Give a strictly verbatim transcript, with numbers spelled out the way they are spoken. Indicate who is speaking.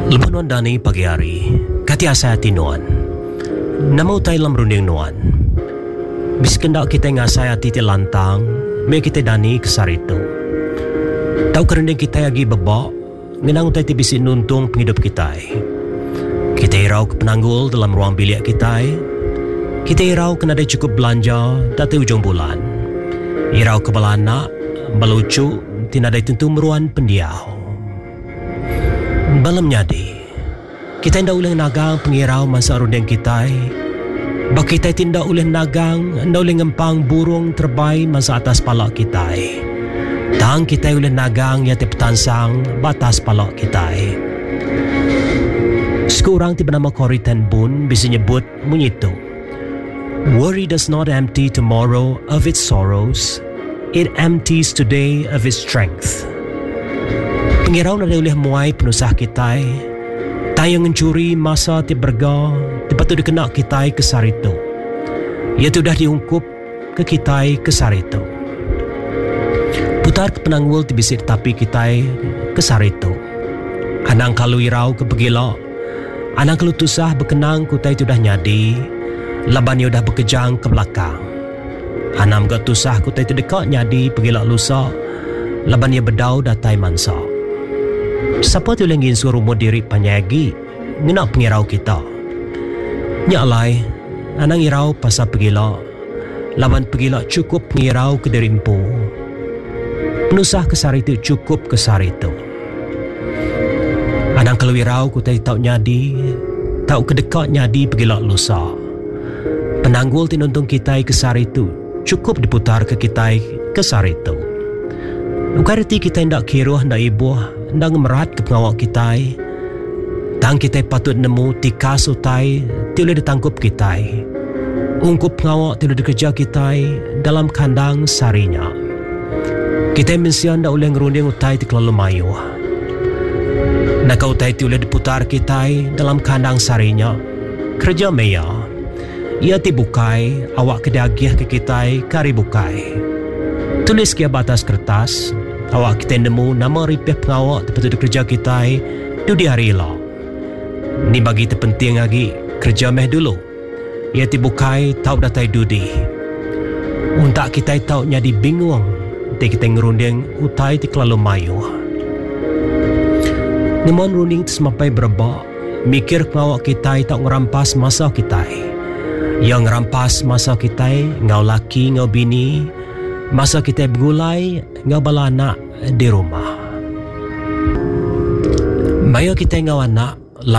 Speaker 1: Lebanon dani pagi hari, kati asa hati nuan. Namau tay lam runding nuan. Biskendak kita ngasai hati ti lantang, me kita dani kesar itu. Tau kerending kita lagi bebak, ngenang tay ti bisi nuntung penghidup kita. Kita irau ke penanggul dalam ruang bilik kita. Kita irau kena ada cukup belanja dati ujung bulan. Irau ke balanak, melucu, tina ada tentu meruan pendiau. Balam nyadi, kita tidak boleh nagang pengirau masa rundeng kita. Bak kita tidak boleh nagang, tidak boleh ngempang burung terbai masa atas palak kita. Tang kita boleh nagang yang petansang batas palak kita. Sekurang tiba nama Corrie ten Boom bisa nyebut menyitu. Worry does not empty tomorrow of its sorrows. It empties today of its strength. Pengirau na oleh muai penusah kita. Tayo mencuri masa ti berga, tiba tu dikena kita kesar itu. Ia tu dah diungkup ke kita kesar itu. Putar ke penanggul ti bisik tapi kita kesar itu. Anang kalau irau ke begila, anang kalau tusah berkenang kutai tu dah nyadi, laban ia dah berkejang ke belakang. Anam gak tusah kutai tu dekat nyadi begila lusa, laban ia bedau datai mansa. Siapa tu yang ingin suruh diri panyagi ngenak pengirau kita. Nyalai, anang irau pasal pegila. Lawan pegila cukup pengirau ke diri empu. Penusah kesar itu cukup kesar itu. Anang kalau irau ku tak tahu nyadi, tahu kedekat nyadi pegila lusa. Penanggul tinuntung kita kesar itu cukup diputar ke kita kesar itu. Ukariti kita hendak kiruh hendak ibuh hendak merat ke pengawak kita. Tang kita patut nemu tika sutai tiada ditangkup kita. Ungkup pengawak tiada dikerja kita dalam kandang sarinya. Kita mensian dah oleh ngerunding utai ti kelalu mayu. Nak utai tiada diputar kita dalam kandang sarinya. Kerja meya. Ia ti bukai awak kedagiah ke kita kari bukai. Tulis kia batas kertas. Awak kita nemu nama ripeh pengawak tempat kerja kita tu di hari lah. Ni bagi terpenting lagi kerja meh dulu. Ia tibukai tahu datai dudi. Untuk kita tahu nyadi bingung. Nanti kita ngerunding utai ti kelalu mayu. Nimon runding semampai berebak. Mikir pengawak kita tak ngerampas masa kita. Yang ngerampas masa kita ngau laki ngau bini. Masa kita bergulai, ngau bala anak di rumah. Maya kita ngau anak,